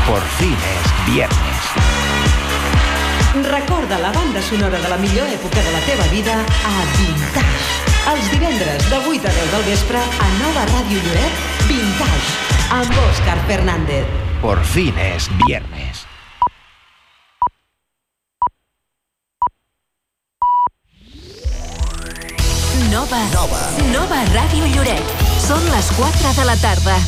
Por fin es viernes. Recorda la banda sonora de la millor època de la teva vida a Vintage. Els divendres de 8 a 10 del vespre a Nova Ràdio Lloret, Vintage, amb Òscar Fernández. Por fin es viernes. Nova Ràdio Lloret. Són les 4 de la tarda.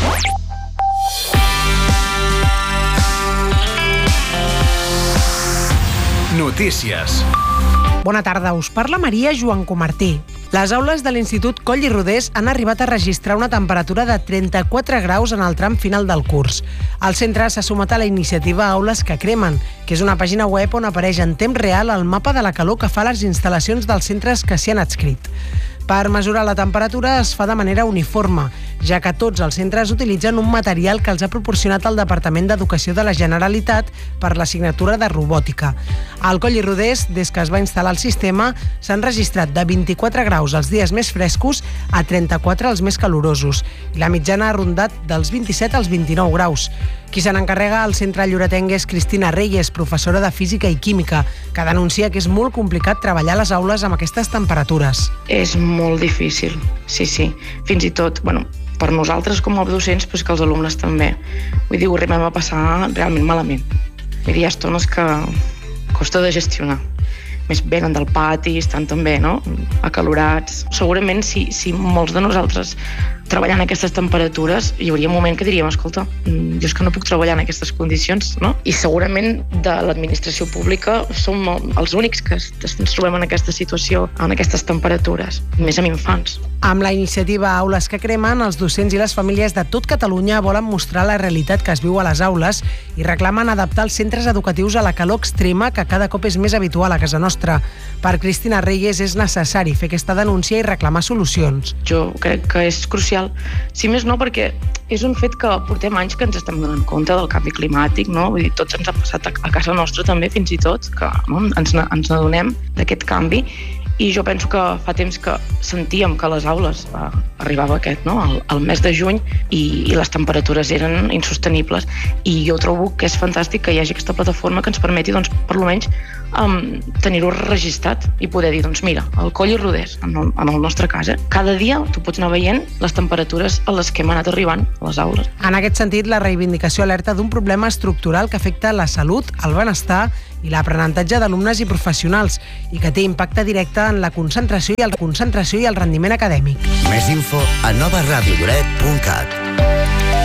Notícies. Bona tarda, us parla Maria Joan Comartí. Les aules de l'Institut Coll i Rodés han arribat a registrar una temperatura de 34 graus en el tram final del curs. El centre s'ha sumat a la iniciativa Aules que Cremen, que és una pàgina web on apareix en temps real el mapa de la calor que fa les instal·lacions dels centres que s'hi han adscrit. Per mesurar la temperatura es fa de manera uniforme, ja que tots els centres utilitzen un material que els ha proporcionat el Departament d'Educació de la Generalitat per l'assignatura de robòtica. Al Coll i Rodés, des que es va instal·lar el sistema, s'han registrat de 24 graus els dies més frescos a 34 els més calorosos, i la mitjana ha rondat dels 27 als 29 graus. Qui se n'encarrega al centre lloretenc és Cristina Reyes, professora de Física i Química, que denuncia que és molt complicat treballar a les aules amb aquestes temperatures. És molt difícil, sí. Fins i tot, per nosaltres com a docents, però que els alumnes també. Vull dir, ho arribem a passar realment malament. Vull dir, hi ha estones que costa de gestionar. Més venen del pati, estan també, acalorats. Segurament, si molts de nosaltres treballant a aquestes temperatures, hi hauria un moment que diríem, escolta, jo és que no puc treballar en aquestes condicions, no? I segurament de l'administració pública som els únics que ens trobem en aquesta situació, en aquestes temperatures, més amb infants. Amb la iniciativa Aules que Cremen, els docents i les famílies de tot Catalunya volen mostrar la realitat que es viu a les aules i reclamen adaptar els centres educatius a la calor extrema que cada cop és més habitual a casa nostra. Per Cristina Reyes és necessari fer aquesta denúncia i reclamar solucions. Jo crec que és crucial, si més no perquè és un fet que portem anys que ens estem donant compte del canvi climàtic, no? Vull dir, tots ens ha passat a casa nostra també, fins i tot, que ens n'adonem d'aquest canvi. I jo penso que fa temps que sentíem que a les aules arribava el mes de juny i les temperatures eren insostenibles. I jo trobo que és fantàstic que hi hagi aquesta plataforma que ens permeti, per almenys, tenir-ho registrat i poder dir, mira, el Coll i Rodés, en el nostre cas, cada dia tu pots anar veient les temperatures a les que hem anat arribant a les aules. En aquest sentit, la reivindicació alerta d'un problema estructural que afecta la salut, el benestar i l'aprenentatge d'alumnes i professionals i que té impacte directe en la concentració i el rendiment acadèmic. Més info a novaradiolloret.cat.